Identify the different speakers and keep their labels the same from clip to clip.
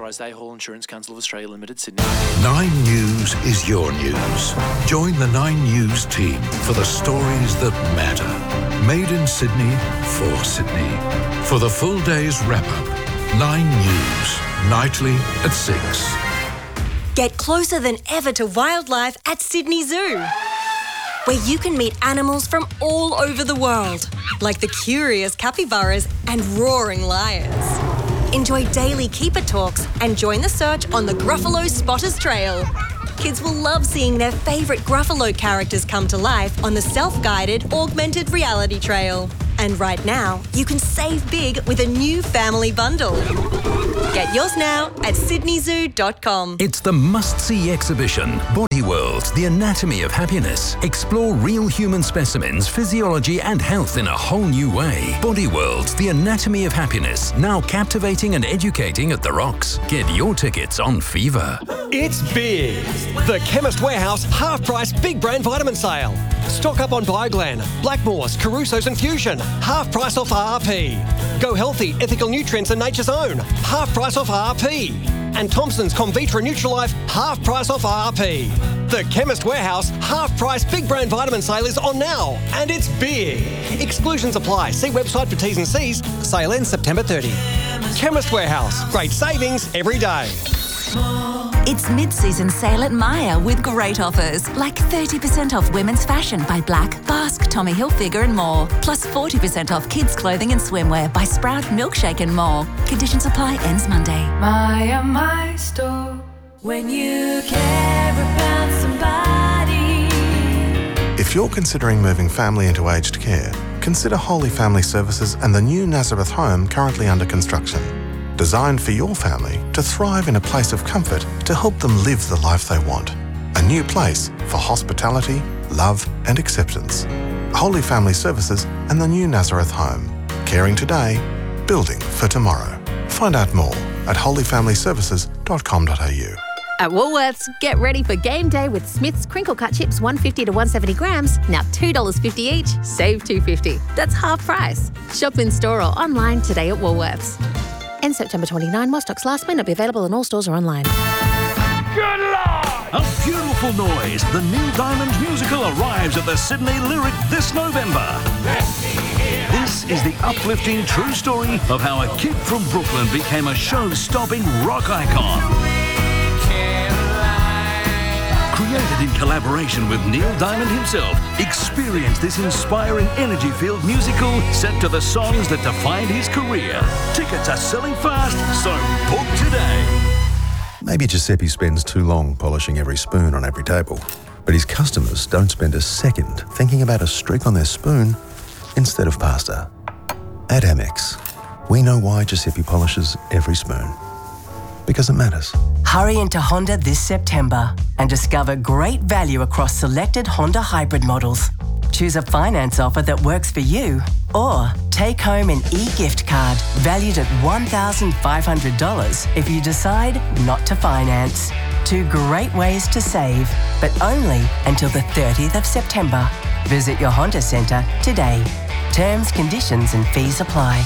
Speaker 1: Authorised A Hall Insurance Council of Australia Limited, Sydney.
Speaker 2: 9 News is your news. Join the 9 News team for the stories that matter. Made in Sydney, for Sydney. For the full day's wrap-up, 9 News, nightly at 6.
Speaker 3: Get closer than ever to wildlife at Sydney Zoo, where you can meet animals from all over the world, like the curious capybaras and roaring lions. Enjoy daily keeper talks and join the search on the Gruffalo Spotters Trail. Kids will love seeing their favourite Gruffalo characters come to life on the self-guided augmented reality trail. And right now, you can save big with a new family bundle. Get yours now at sydneyzoo.com.
Speaker 4: It's the must-see exhibition, Body World, The Anatomy of Happiness. Explore real human specimens, physiology and health in a whole new way. Body World, The Anatomy of Happiness, now captivating and educating at the Rocks. Get your tickets on Fever.
Speaker 5: It's big. The Chemist Warehouse half-price big brand vitamin sale. Stock up on Bioglan, Blackmores, Caruso's and Fusion. Half price off RRP. Go Healthy, Ethical Nutrients and Nature's Own. Half price off RRP. And Thompson's Convitra Nutrilife, half price off RRP. The Chemist Warehouse half price big brand vitamin sale is on now. And it's big. Exclusions apply. See website for T's and C's. Sale ends September 30. Chemist Warehouse. Great savings every day.
Speaker 6: It's mid-season sale at Myer with great offers, like 30% off women's fashion by Black, Basque, Tommy Hilfiger and more, plus 40% off kids' clothing and swimwear by Sprout, Milkshake and more. Conditions apply, ends Monday.
Speaker 7: Myer, my store. When you care about somebody.
Speaker 8: If you're considering moving family into aged care, consider Holy Family Services and the new Nazareth home currently under construction. Designed for your family to thrive in a place of comfort to help them live the life they want. A new place for hospitality, love and acceptance. Holy Family Services and the new Nazareth home. Caring today, building for tomorrow. Find out more at holyfamilyservices.com.au.
Speaker 9: At Woolworths, get ready for game day with Smith's crinkle cut chips 150 to 170 grams, now $2.50 each, save $2.50. That's half price. Shop in store or online today at Woolworths. End September 29, while stocks last, may not be available in all stores or online.
Speaker 10: Good Lord! A beautiful noise. The Neil Diamond musical arrives at the Sydney Lyric this November. This is the uplifting true story of how a kid from Brooklyn became a show-stopping rock icon. Created in collaboration with Neil Diamond himself, experience this inspiring energy-filled musical set to the songs that defined his career. Tickets are selling fast, so book today.
Speaker 11: Maybe Giuseppe spends too long polishing every spoon on every table, but his customers don't spend a second thinking about a streak on their spoon instead of pasta. At Amex, we know why Giuseppe polishes every spoon. Because it matters.
Speaker 12: Hurry into Honda this September and discover great value across selected Honda hybrid models. Choose a finance offer that works for you, or take home an e-gift card valued at $1,500 if you decide not to finance. 2 great ways to save, but only until the 30th of September. Visit your Honda Centre today. Terms, conditions and fees apply.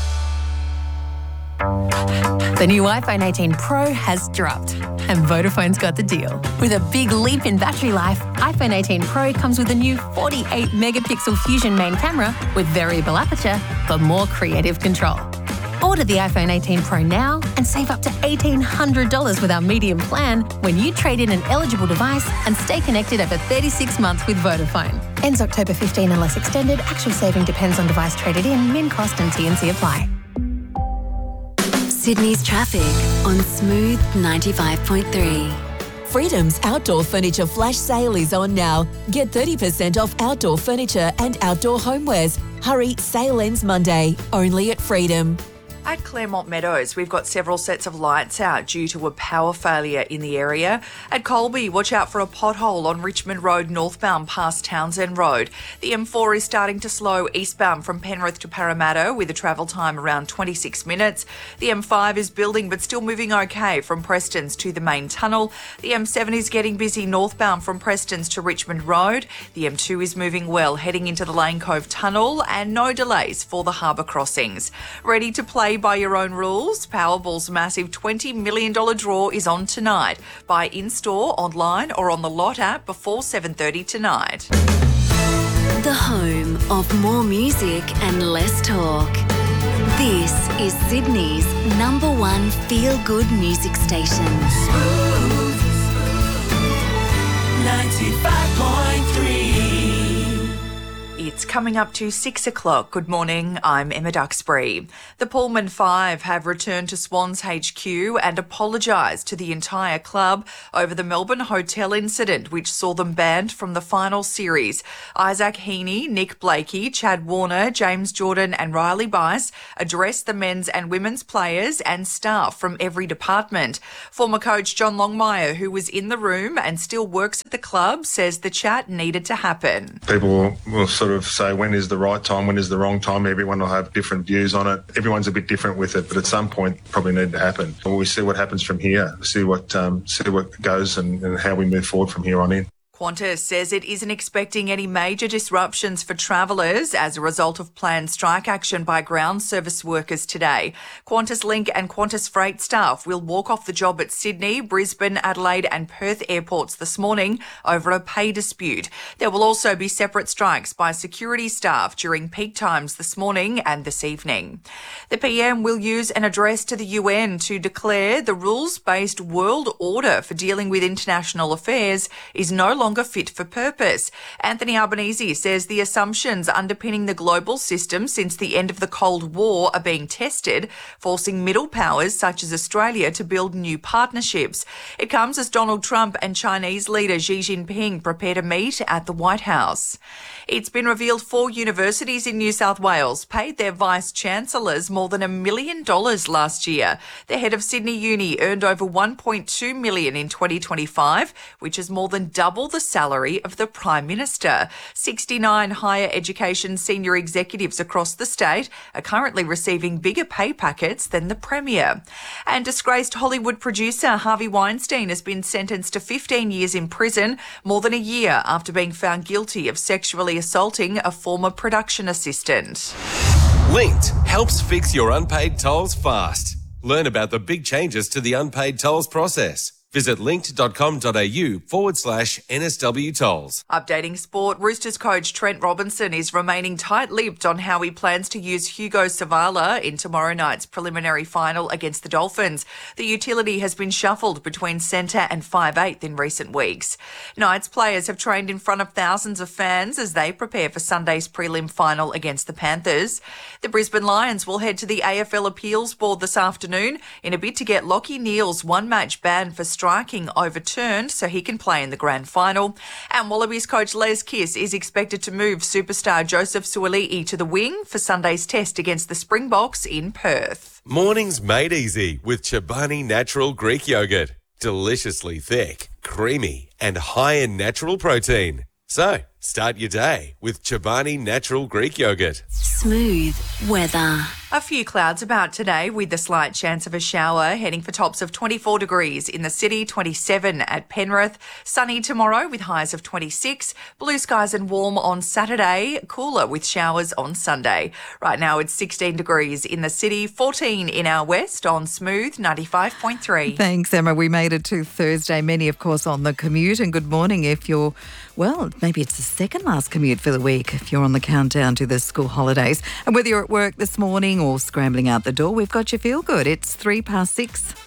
Speaker 9: The new iPhone 18 Pro has dropped, and Vodafone's got the deal. With a big leap in battery life, iPhone 18 Pro comes with a new 48-megapixel Fusion main camera with variable aperture for more creative control. Order the iPhone 18 Pro now and save up to $1,800 with our medium plan when you trade in an eligible device and stay connected over 36 months with Vodafone. Ends October 15 unless extended. Actual saving depends on device traded in, min cost and T&C apply.
Speaker 6: Sydney's traffic on Smooth 95.3.
Speaker 13: Freedom's outdoor furniture flash sale is on now. Get 30% off outdoor furniture and outdoor homewares. Hurry, sale ends Monday. Only at Freedom.
Speaker 14: At Claremont Meadows, we've got several sets of lights out due to a power failure in the area. At Colby, watch out for a pothole on Richmond Road northbound past Townsend Road. The M4 is starting to slow eastbound from Penrith to Parramatta with a travel time around 26 minutes. The M5 is building but still moving okay from Prestons to the main tunnel. The M7 is getting busy northbound from Prestons to Richmond Road. The M2 is moving well heading into the Lane Cove Tunnel and no delays for the harbour crossings. Ready to play play by your own rules? Powerball's massive $20 million draw is on tonight. Buy in-store, online or on the Lot app before 7:30 tonight.
Speaker 15: The home of more music and less talk. This is Sydney's #1 feel-good music station.
Speaker 14: 95.3. It's coming up to 6 o'clock. Good morning, I'm Emma Duxbury. The Pullman Five have returned to Swans HQ and apologised to the entire club over the Melbourne hotel incident, which saw them banned from the final series. Isaac Heaney, Nick Blakey, Chad Warner, James Jordan and Riley Bice addressed the men's and women's players and staff from every department. Former coach John Longmire, who was in the room and still works at the club, says the chat needed to happen.
Speaker 16: People will sort of say when is the right time, when is the wrong time. Everyone will have different views on it. Everyone's a bit different with it, but at some point probably need to happen. We see what happens from here, see what goes and how we move forward from here on in.
Speaker 14: Qantas says it isn't expecting any major disruptions for travellers as a result of planned strike action by ground service workers today. Qantas Link and Qantas Freight staff will walk off the job at Sydney, Brisbane, Adelaide and Perth airports this morning over a pay dispute. There will also be separate strikes by security staff during peak times this morning and this evening. The PM will use an address to the UN to declare the rules-based world order for dealing with international affairs is no longer fit for purpose. Anthony Albanese says the assumptions underpinning the global system since the end of the Cold War are being tested, forcing middle powers such as Australia to build new partnerships. It comes as Donald Trump and Chinese leader Xi Jinping prepare to meet at the White House. It's been revealed 4 universities in New South Wales paid their vice-chancellors more than $1 million last year. The head of Sydney Uni earned over $1.2 million in 2025, which is more than double the salary of the Prime Minister. 69 higher education senior executives across the state are currently receiving bigger pay packets than the Premier. And disgraced Hollywood producer Harvey Weinstein has been sentenced to 15 years in prison, more than a year after being found guilty of sexually assaulting a former production assistant.
Speaker 17: Linked helps fix your unpaid tolls fast. Learn about the big changes to the unpaid tolls process. Visit linked.com.au/NSW tolls.
Speaker 14: Updating sport, Roosters coach Trent Robinson is remaining tight-lipped on how he plans to use Hugo Savala in tomorrow night's preliminary final against the Dolphins. The utility has been shuffled between centre and 5'8" in recent weeks. Knights players have trained in front of thousands of fans as they prepare for Sunday's prelim final against the Panthers. The Brisbane Lions will head to the AFL Appeals Board this afternoon in a bid to get Lachie Neale's one-match ban for striking overturned so he can play in the grand final. And Wallabies coach Les Kiss is expected to move superstar Joseph Suoli'i to the wing for Sunday's test against the Springboks in Perth.
Speaker 17: Mornings made easy with Chobani Natural Greek Yogurt. Deliciously thick, creamy and high in natural protein. So, start your day with Chobani Natural Greek Yogurt.
Speaker 15: Smooth weather.
Speaker 14: A few clouds about today with a slight chance of a shower, heading for tops of 24 degrees in the city, 27 at Penrith. Sunny tomorrow with highs of 26. Blue skies and warm on Saturday, cooler with showers on Sunday. Right now it's 16 degrees in the city, 14 in our west on Smooth 95.3.
Speaker 18: Thanks, Emma. We made it to Thursday. Many, of course, on the commute. And good morning if you're, well, maybe it's the second last commute for the week if you're on the countdown to the school holidays. And whether you're at work this morning or scrambling out the door, we've got you feel good. It's 6:03.